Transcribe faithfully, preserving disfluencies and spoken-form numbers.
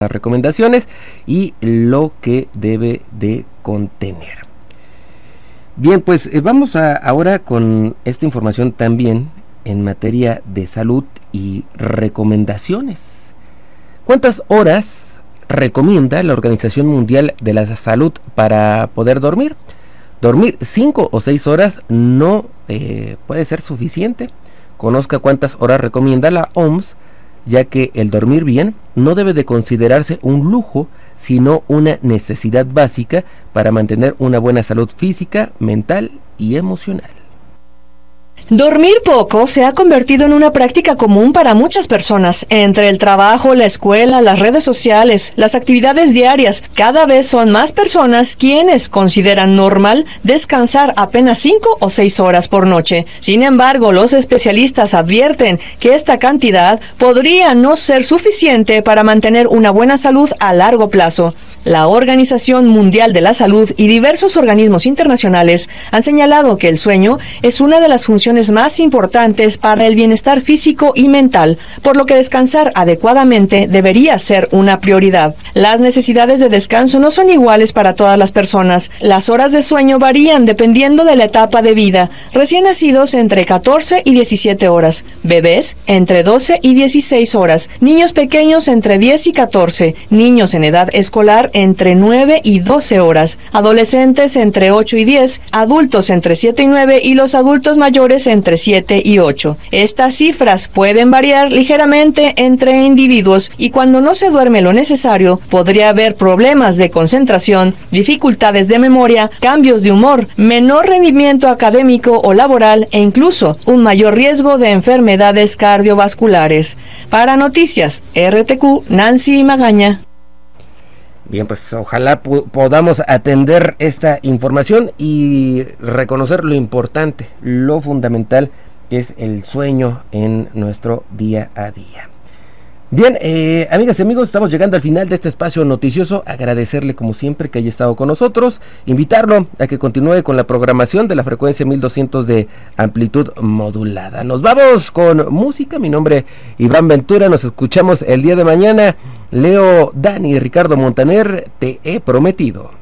las recomendaciones y lo que debe de contener. Bien, pues eh, vamos a, ahora con esta información también en materia de salud y recomendaciones. ¿Cuántas horas recomienda la Organización Mundial de la Salud para poder dormir? Dormir cinco o seis horas no eh, puede ser suficiente. Conozca cuántas horas recomienda la O M S, ya que el dormir bien no debe de considerarse un lujo, sino una necesidad básica para mantener una buena salud física, mental y emocional. Dormir poco se ha convertido en una práctica común para muchas personas. Entre el trabajo, la escuela, las redes sociales, las actividades diarias, cada vez son más personas quienes consideran normal descansar apenas cinco o seis horas por noche. Sin embargo, los especialistas advierten que esta cantidad podría no ser suficiente para mantener una buena salud a largo plazo. La Organización Mundial de la Salud y diversos organismos internacionales han señalado que el sueño es una de las funciones más importantes para el bienestar físico y mental, por lo que descansar adecuadamente debería ser una prioridad. Las necesidades de descanso no son iguales para todas las personas. Las horas de sueño varían dependiendo de la etapa de vida. Recién nacidos entre catorce y diecisiete horas, bebés entre doce y dieciséis horas, niños pequeños entre diez y catorce, niños en edad escolar entre nueve y doce horas, adolescentes entre ocho y diez, adultos entre siete y nueve y los adultos mayores entre siete y ocho. Estas cifras pueden variar ligeramente entre individuos y cuando no se duerme lo necesario, podría haber problemas de concentración, dificultades de memoria, cambios de humor, menor rendimiento académico o laboral e incluso un mayor riesgo de enfermedades cardiovasculares. Para Noticias R T Q, Nancy Magaña. Bien, pues ojalá po- podamos atender esta información y reconocer lo importante, lo fundamental que es el sueño en nuestro día a día. Bien, eh, amigas y amigos, estamos llegando al final de este espacio noticioso. Agradecerle como siempre que haya estado con nosotros, invitarlo a que continúe con la programación de la frecuencia mil doscientos de amplitud modulada. Nos vamos con música. Mi nombre es Iván Ventura, nos escuchamos el día de mañana. Leo, Dani y Ricardo Montaner, te he prometido.